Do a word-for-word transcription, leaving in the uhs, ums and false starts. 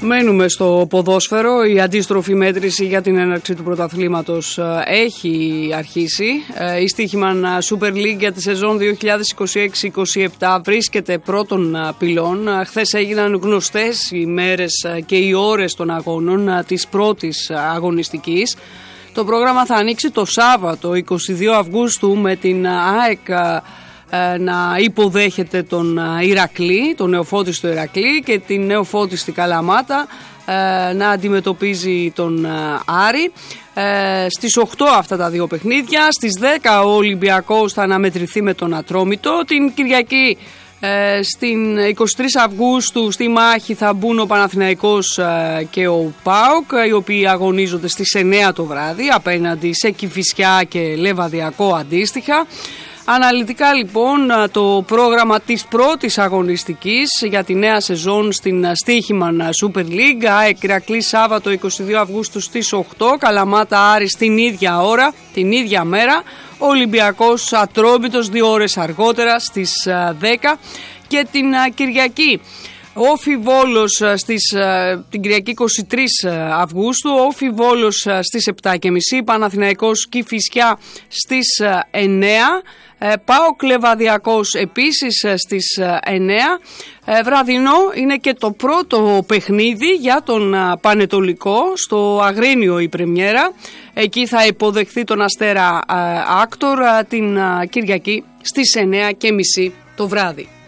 Μένουμε στο ποδόσφαιρο. Η αντίστροφη μέτρηση για την έναρξη του πρωταθλήματος έχει αρχίσει. Η Στοίχημαν Super League για τη σεζόν δύο χιλιάδες είκοσι έξι είκοσι επτά βρίσκεται πρώτων πυλών. Χθες έγιναν γνωστές οι μέρες και οι ώρες των αγώνων της πρώτης αγωνιστικής. Το πρόγραμμα θα ανοίξει το Σάββατο είκοσι δύο Αυγούστου με την ΑΕΚ να υποδέχεται τον Ηρακλή, τον νεοφώτιστο Ηρακλή, και την νεοφώτιστη Καλαμάτα να αντιμετωπίζει τον Άρη. Στις οκτώ αυτά τα δύο παιχνίδια. Στις δέκα ο Ολυμπιακός θα αναμετρηθεί με τον Ατρόμητο. Την Κυριακή στην εικοστή τρίτη Αυγούστου στη μάχη θα μπουν ο Παναθηναϊκός και ο ΠΑΟΚ, οι οποίοι αγωνίζονται στις εννέα το βράδυ απέναντι σε Κηφισιά και Λεβαδιακό αντίστοιχα. Αναλυτικά λοιπόν το πρόγραμμα της πρώτης αγωνιστικής για τη νέα σεζόν στην Στοίχημαν Super League. ΑΕΚ Ηρακλής Σάββατο εικοστή δεύτερη Αυγούστου στις οκτώ, Καλαμάτα Άρης την ίδια ώρα, την ίδια μέρα, Ολυμπιακός Ατρόμητος δύο ώρες αργότερα στις δέκα, και την Κυριακή Όφι Βόλος στις, την Κυριακή εικοστή τρίτη Αυγούστου, Όφι Βόλος στις επτά και μισή, Παναθηναϊκός Κηφισιά στις εννέα, ΠΑΟΚ Λεβαδιακός επίσης στις εννέα. Βραδινό είναι και το πρώτο παιχνίδι για τον Πανετολικό στο Αγρίνιο η πρεμιέρα. Εκεί θα υποδεχθεί τον Αστέρα Άκτορ την Κυριακή στις εννέα και μισή το βράδυ.